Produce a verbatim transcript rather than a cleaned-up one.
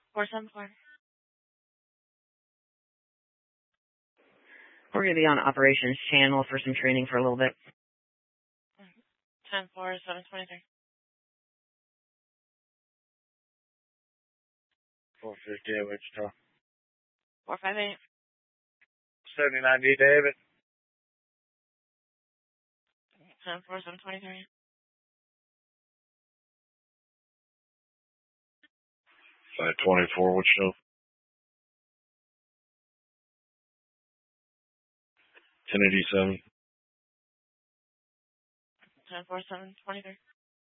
four seven four. We're going to be on operations channel for some training for a little bit. ten four seven twenty-three. four fifty-eight, Wichita. four five eight. seventy-nine D, David. ten four seven twenty-three. five twenty-four, Wichita. ten eighty-seven. ten four seven twenty-three.